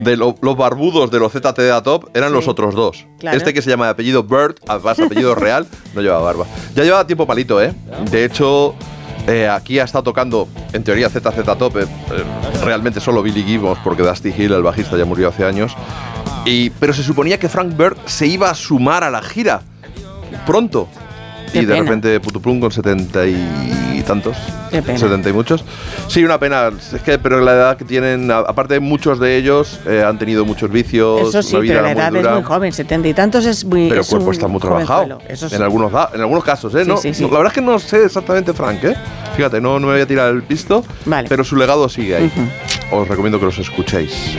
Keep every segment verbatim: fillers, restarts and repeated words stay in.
de lo, los barbudos de los Z T D Top eran sí. los otros dos. Claro. Este que se llama de apellido Bird, además apellido real, no llevaba barba. Ya llevaba tiempo palito, ¿eh? De hecho, eh, aquí ha estado tocando, en teoría, Z Z Top, eh, eh, realmente solo Billy Gibbons, porque Dusty Hill, el bajista, ya murió hace años. Y, pero se suponía que Frank Bird se iba a sumar a la gira pronto. Qué y de pena. Repente Putuplum con setenta y tantos, setenta y muchos. Sí, una pena. Es que, pero la edad que tienen, aparte muchos de ellos eh, han tenido muchos vicios. Eso sí, una vida pero la edad muy dura. Es muy joven, setenta y tantos es muy. Pero es el cuerpo está muy trabajado. Eso sí. En algunos, en algunos casos, ¿eh? Sí, no, sí, sí. No, la verdad es que no sé exactamente Frank, ¿eh? Fíjate, no, no me voy a tirar el pisto, vale. pero su legado sigue ahí. Uh-huh. Os recomiendo que los escuchéis.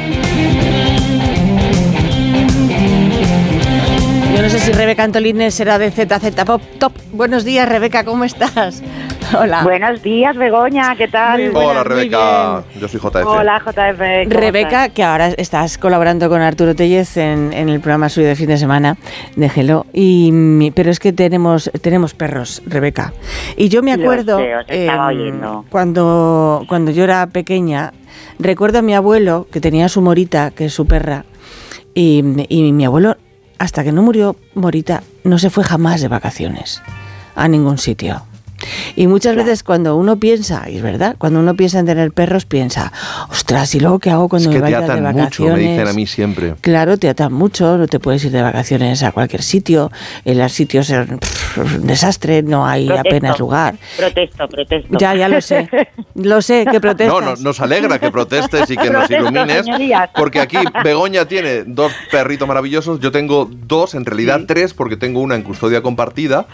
Yo no sé si Rebeca Antolínez será de Z Z Pop Top. Buenos días, Rebeca, ¿cómo estás? Hola. Buenos días, Begoña, ¿qué tal? Muy buenas, Hola, Rebeca. Yo soy J F. Hola, J F. Rebeca, que ahora estás colaborando con Arturo Tellez en, en el programa suyo de fin de semana de Hello. Y, pero es que tenemos, tenemos perros, Rebeca. Y yo me acuerdo, sé, os estaba eh, cuando, cuando yo era pequeña, recuerdo a mi abuelo, que tenía su Morita, que es su perra, y, y mi abuelo, hasta que no murió Morita, no se fue jamás de vacaciones a ningún sitio. Y muchas claro. veces cuando uno piensa, y es verdad, cuando uno piensa en tener perros, piensa, ostras, ¿y luego qué hago cuando es que me vaya te atan de vacaciones? Mucho, me dicen a mí siempre. Claro, te atan mucho, no te puedes ir de vacaciones a cualquier sitio, en los sitios es un desastre, no hay protesto, apenas lugar. Protesto, protesto. Ya, ya lo sé, lo sé, que protestas. No, no, nos alegra que protestes y que nos ilumines, señorías. Porque aquí Begoña tiene dos perritos maravillosos, yo tengo dos, en realidad sí. tres, porque tengo una en custodia compartida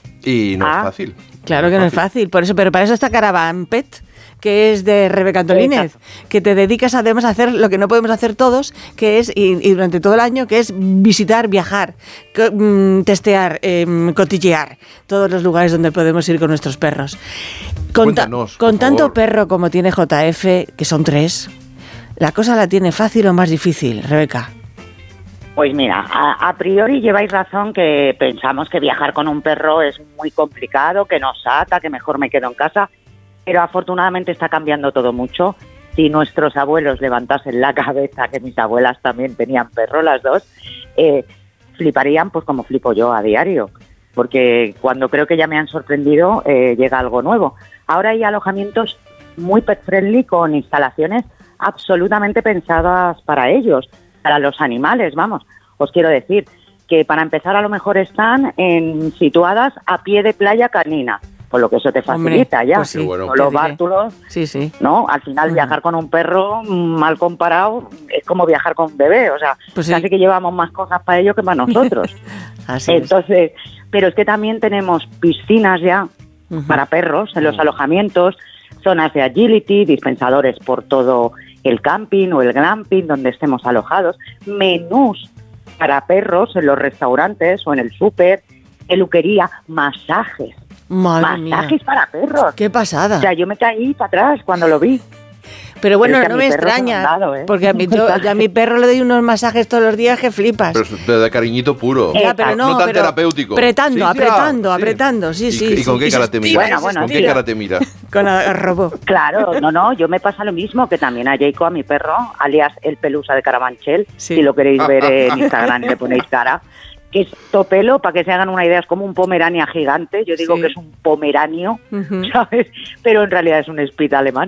y no ah. es fácil. Claro que no es fácil, por eso, pero para eso está Caravan Pet, que es de Rebeca Antolínez, que te dedicas además a hacer lo que no podemos hacer todos, que es, y, y durante todo el año, que es visitar, viajar, co- mm, testear, eh, cotillear todos los lugares donde podemos ir con nuestros perros. Con, ta- con tanto favor. perro como tiene J F, que son tres, ¿la cosa la tiene fácil o más difícil, Rebeca? Pues mira, a, a priori lleváis razón que pensamos que viajar con un perro es muy complicado, que nos ata, que mejor me quedo en casa, pero afortunadamente está cambiando todo mucho. Si nuestros abuelos levantasen la cabeza, que mis abuelas también tenían perro, las dos, eh, fliparían pues como flipo yo a diario, porque cuando creo que ya me han sorprendido, eh, llega algo nuevo. Ahora hay alojamientos muy pet friendly con instalaciones absolutamente pensadas para ellos, para los animales, vamos. Os quiero decir que para empezar a lo mejor están en, situadas a pie de playa canina, con lo que eso te facilita. Hombre, ya. Pues sí, bueno. Con los bártulos, sí, sí. ¿no? Al final uh-huh. viajar con un perro, mal comparado, es como viajar con un bebé, o sea, pues sí. casi que llevamos más cosas para ellos que para nosotros. Así Entonces, es. Pero es que también tenemos piscinas ya uh-huh. para perros en los uh-huh. alojamientos, zonas de agility, dispensadores por todo el camping o el glamping donde estemos alojados, menús para perros en los restaurantes o en el súper, peluquería, masajes. Madre masajes mía. Para perros. ¡Qué pasada! O sea, yo me caí para atrás cuando lo vi. Pero bueno, Pero es que no me extraña, me dado, ¿eh? Porque a, mí, yo, a mi perro le doy unos masajes todos los días que flipas. Pero de cariñito puro. Ya, pero no, no tan pero terapéutico. Apretando, sí, apretando, sí. apretando, sí, sí. ¿Y, y con sí, qué cara te mira? Bueno, bueno, ¿Con tira. qué cara te mira? Con arrobo. Claro, no, no, yo me pasa lo mismo, que también a Jacob, a mi perro, alias el Pelusa de Carabanchel, sí. Si lo queréis ver en Instagram y le ponéis cara, que es topelo, para que se hagan una idea, es como un pomerania gigante, yo digo sí. que es un pomeranio, uh-huh. ¿sabes? Pero en realidad es un spitz alemán.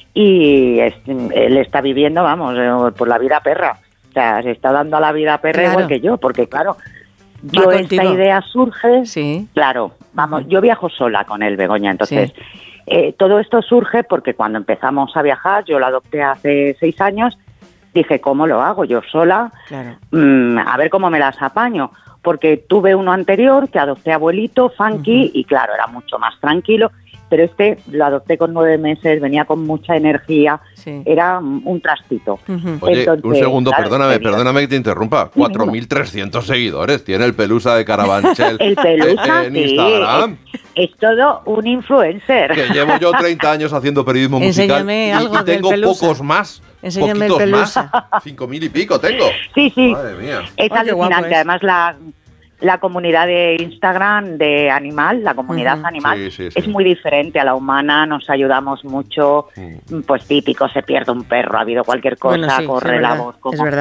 Y es, él está viviendo, vamos, por la vida perra. O sea, se está dando a la vida perra claro. igual que yo, porque claro, yo Va esta contigo. idea surge, sí. claro, vamos, yo viajo sola con él, Begoña, entonces sí. eh, todo esto surge porque cuando empezamos a viajar, yo lo adopté hace seis años, dije, ¿cómo lo hago yo sola? Claro. Mm, a ver cómo me las apaño, porque tuve uno anterior que adopté abuelito, funky, uh-huh. y claro, era mucho más tranquilo. Pero este lo adopté con nueve meses, venía con mucha energía, sí. era un trastito. Uh-huh. Oye, Entonces, un segundo, claro, perdóname, perdóname que te interrumpa. cuatro mil trescientos seguidores tiene el Pelusa de Carabanchel. El Pelusa, en sí, Instagram. Es, es todo un influencer. Que llevo yo treinta años haciendo periodismo musical. Enséñame y, algo y tengo del Pelusa. Pocos más. Enséñame poquitos el Pelusa. Más. Cinco mil y pico tengo. Sí, sí. Madre mía. Es oh, alucinante. Es. Además, la... La comunidad de Instagram de animal, la comunidad uh-huh. animal, sí, sí, sí. es muy diferente a la humana, nos ayudamos mucho, uh-huh. pues típico, se pierde un perro, ha habido cualquier cosa, bueno, sí, corre la voz. Como